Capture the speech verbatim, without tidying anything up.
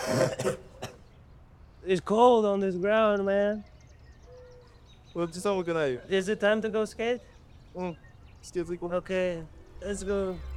It's cold on this ground, man. Well, just have a good night. Is it time to go skate? Mm, skate like Okay, let's go.